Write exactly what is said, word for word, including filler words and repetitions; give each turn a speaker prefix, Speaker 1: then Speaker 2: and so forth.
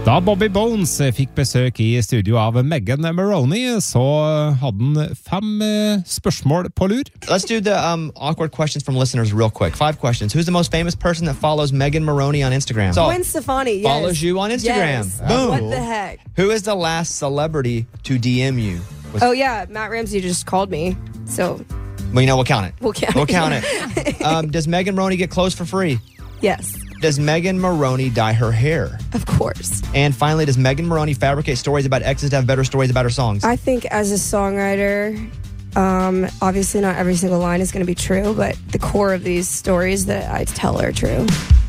Speaker 1: Da Bobby Bones fikk besøk i studio av Megan Maroney, så hadde han fem spørsmål på lur.
Speaker 2: Let's do the um, awkward questions from listeners real quick. Five questions. Who's the most famous person that follows Megan Maroney on Instagram?
Speaker 3: So, Gwen Stefani, yes.
Speaker 2: Follows you on Instagram.
Speaker 3: Yes.
Speaker 2: Boom.
Speaker 3: What the heck?
Speaker 2: Who is the last celebrity to D M you? Was
Speaker 3: oh, yeah. Matt Ramsey just called me, so...
Speaker 2: Well, you know, we'll count it.
Speaker 3: We'll count
Speaker 2: we'll
Speaker 3: it.
Speaker 2: We'll count it. Um, does Megan Maroney get clothes for free?
Speaker 3: Yes.
Speaker 2: Does Megan Maroney dye her hair?
Speaker 3: Of course.
Speaker 2: And finally, does Megan Maroney fabricate stories about exes to have better stories about her songs?
Speaker 3: I think as a songwriter, um, obviously not every single line is going to be true, but the core of these stories that I tell are true.